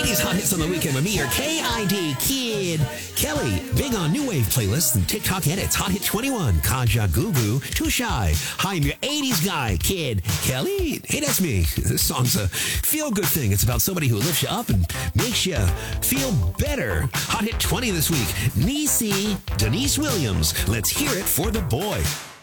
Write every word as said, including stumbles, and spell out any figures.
eighties Hot Hits on the Weekend with me, your K I D Kid Kelly. Big on new wave playlists and TikTok edits. Hot Hit twenty-one, Kaja Gugu, Too Shy. Hi, I'm your eighties guy, Kid Kelly. Hey, that's me. This song's a feel-good thing. It's about somebody who lifts you up and makes you feel better. Hot Hit twenty this week. Niecy, Denise Williams. Let's hear it for the boy.